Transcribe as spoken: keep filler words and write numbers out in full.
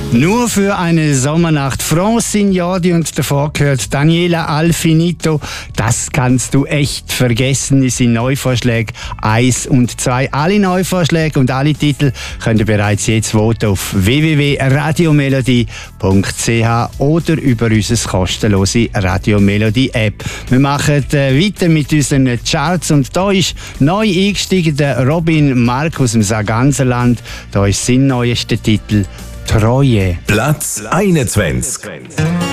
Nur für eine Sommernacht. Francine Jordi und davor gehört Daniela Alfinito. Das kannst du echt vergessen, ist in Neuvorschlägen eins und zwei. Alle Neuvorschläge und alle Titel könnt ihr bereits jetzt voten auf w w w punkt radiomelodie punkt c h oder über unsere kostenlose Radiomelodie App. Wir machen äh, weiter mit unseren Charts und da ist neu eingestiegen der Robin Mark aus dem Sarganserland. Da ist sein neuester Titel Treue. Platz einundzwanzig.